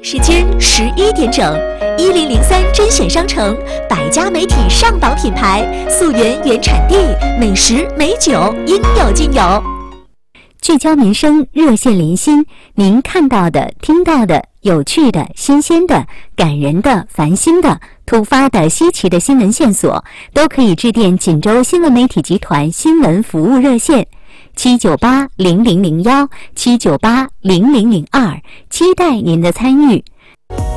时间11点整，1003甄选商城，100家媒体上榜品牌，溯源原产地，美食美酒应有尽有。 聚焦民生，热线连心，您看到的、听到的、有趣的、新鲜的、感人的、烦心的、突发的、稀奇的新闻线索，都可以致电锦州新闻媒体集团新闻服务热线7980001，7980002，期待您的参与。